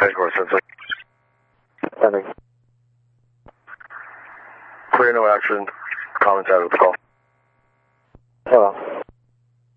Edgewater Sensei. Sending. Clear, no action. Comments out of the call.